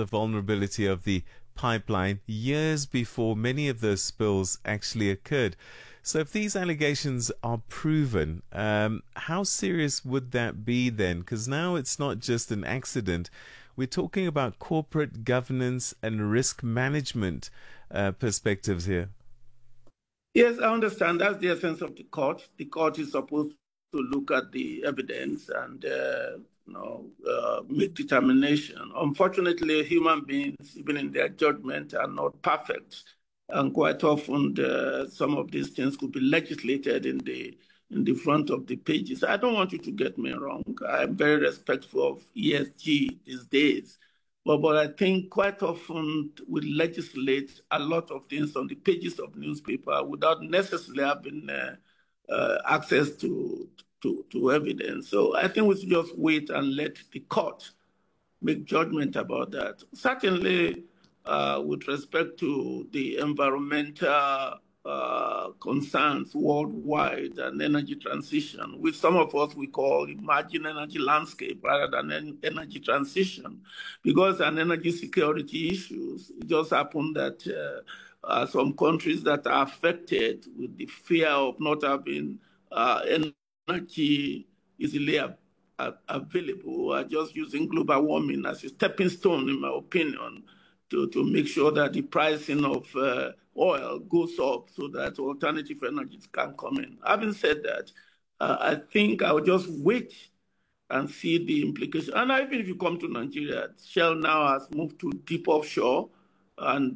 the vulnerability of the pipeline years before many of those spills actually occurred. So if these allegations are proven, how serious would that be then? Because now it's not just an accident. We're talking about corporate governance and risk management perspectives here. Yes, I understand. That's the essence of the court. The court is supposed to look at the evidence and make determination. Unfortunately, human beings, even in their judgment, are not perfect, and quite often some of these things could be legislated in the front of the pages. I don't want you to get me wrong. I'm very respectful of ESG these days. But I think quite often we legislate a lot of things on the pages of newspaper without necessarily having access to evidence. So I think we should just wait and let the court make judgment about that. Certainly, with respect to the environmental concerns worldwide and energy transition, which some of us we call emerging energy landscape rather than energy transition, because an energy security issues. It just happened that some countries that are affected with the fear of not having energy easily available are just using global warming as a stepping stone, in my opinion, to make sure that the pricing of oil goes up so that alternative energies can come in. Having said that, I think I'll just wait and see the implication. And even if you come to Nigeria, Shell now has moved to deep offshore, and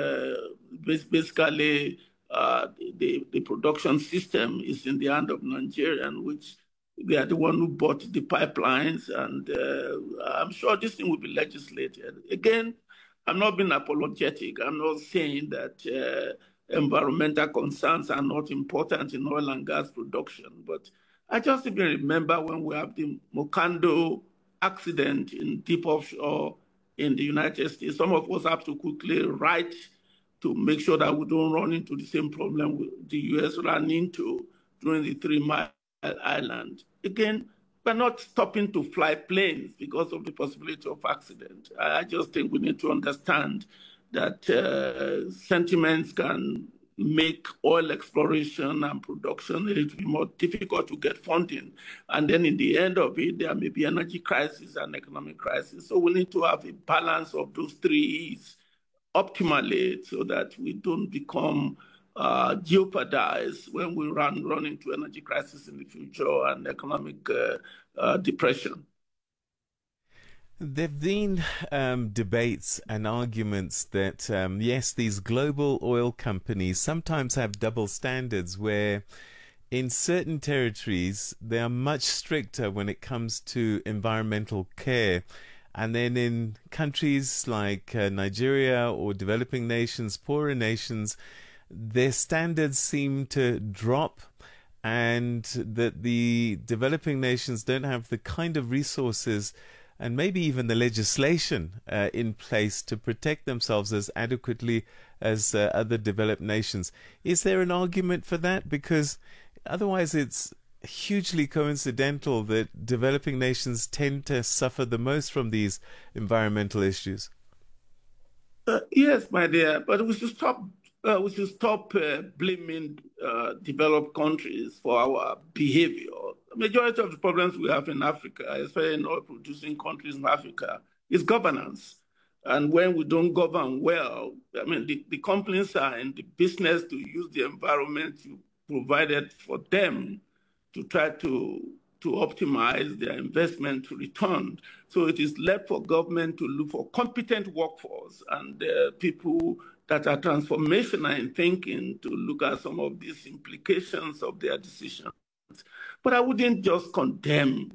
basically the production system is in the hand of Nigerian, which they are the one who bought the pipelines, and I'm sure this thing will be legislated. Again, I'm not being apologetic. I'm not saying that environmental concerns are not important in oil and gas production, but I just even remember when we have the Mokando accident in deep offshore in the United States, some of us have to quickly write to make sure that we don't run into the same problem the U.S. ran into during the 3 Mile Island. Again, we're not stopping to fly planes because of the possibility of accident. I just think we need to understand that sentiments can make oil exploration and production a little bit more difficult to get funding. And then in the end of it, there may be energy crisis and economic crisis. So we need to have a balance of those three E's optimally so that we don't become jeopardized when we run into energy crisis in the future and economic depression. There have been debates and arguments that, yes, these global oil companies sometimes have double standards where in certain territories they are much stricter when it comes to environmental care. And then in countries like Nigeria or developing nations, poorer nations, their standards seem to drop, and that the developing nations don't have the kind of resources and maybe even the legislation in place to protect themselves as adequately as other developed nations. Is there an argument for that? Because otherwise it's hugely coincidental that developing nations tend to suffer the most from these environmental issues. Yes, my dear, but we should stop blaming developed countries for our behavior. The majority of the problems we have in Africa, especially in oil-producing countries in Africa, is governance. And when we don't govern well, I mean, the companies are in the business to use the environment you provided for them to try to optimize their investment return. So it is left for government to look for competent workforce and people that are transformational in thinking to look at some of these implications of their decisions. But I wouldn't just condemn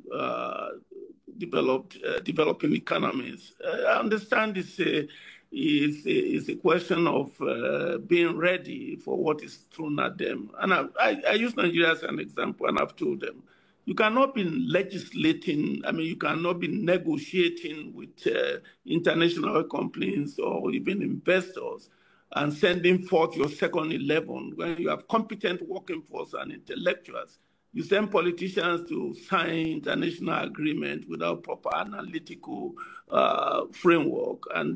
developing economies. I understand it's a question of being ready for what is thrown at them. And I use Nigeria as an example, and I've told them, you cannot be legislating, you cannot be negotiating with international oil companies or even investors and sending forth your second 11 when you have competent working force and intellectuals. You send politicians to sign international agreement without proper analytical framework, and